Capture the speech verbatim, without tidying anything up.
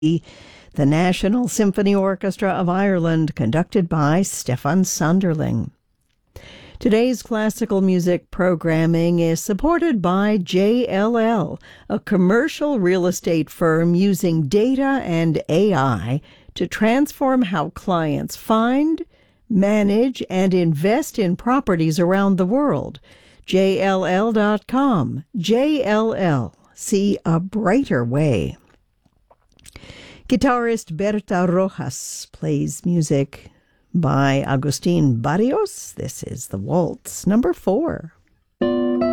the National Symphony Orchestra of Ireland, conducted by Stefan Sonderling. Today's classical music programming is supported by J L L, a commercial real estate firm using data and A I to transform how clients find, manage, and invest in properties around the world. J L L dot com. J L L. See a brighter way. Guitarist Berta Rojas plays music by Agustin Barrios. This is the waltz number four.